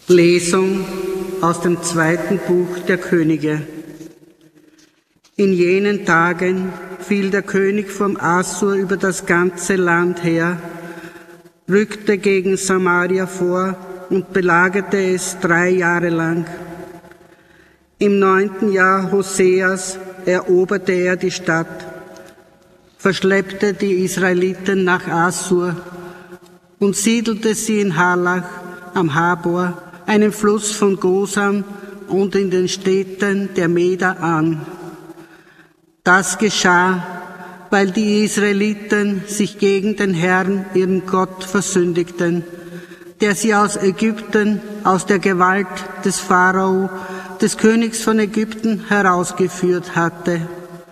Lesung aus dem 2. Buch der Könige. In jenen Tagen fiel der König vom Assur über das ganze Land her, rückte gegen Samaria vor und belagerte es 3 Jahre lang. Im 9. Jahr Hoseas eroberte er die Stadt, verschleppte die Israeliten nach Assur und siedelte sie in Halach am Habor, einem Fluss von Gosam, und in den Städten der Meder an. Das geschah, weil die Israeliten sich gegen den Herrn, ihren Gott, versündigten, der sie aus Ägypten, aus der Gewalt des Pharao, des Königs von Ägypten, herausgeführt hatte.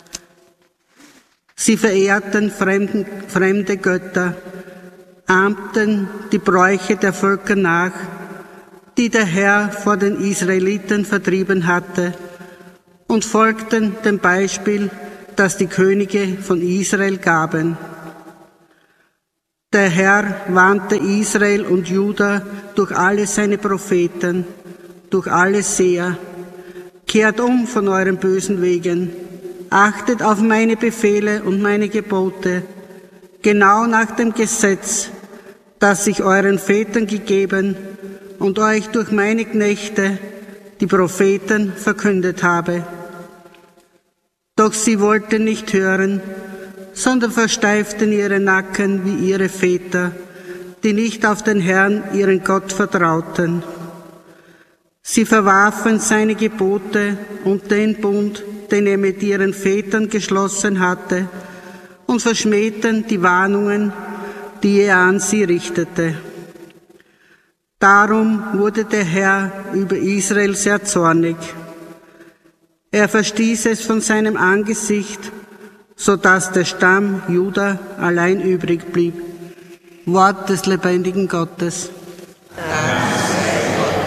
Sie verehrten fremde Götter, ahmten die Bräuche der Völker nach, die der Herr vor den Israeliten vertrieben hatte, und folgten dem Beispiel, das die Könige von Israel gaben. Der Herr warnte Israel und Juda durch alle seine Propheten, durch alle Seher: Kehrt um von euren bösen Wegen, achtet auf meine Befehle und meine Gebote, genau nach dem Gesetz, das ich euren Vätern gegeben und euch durch meine Knechte, die Propheten, verkündet habe. Doch sie wollten nicht hören, sondern versteiften ihre Nacken wie ihre Väter, die nicht auf den Herrn, ihren Gott, vertrauten. Sie verwarfen seine Gebote und den Bund, den er mit ihren Vätern geschlossen hatte, und verschmähten die Warnungen, die er an sie richtete. Darum wurde der Herr über Israel sehr zornig. Er verstieß es von seinem Angesicht, so dass der Stamm Juda allein übrig blieb. Wort des lebendigen Gottes. Dank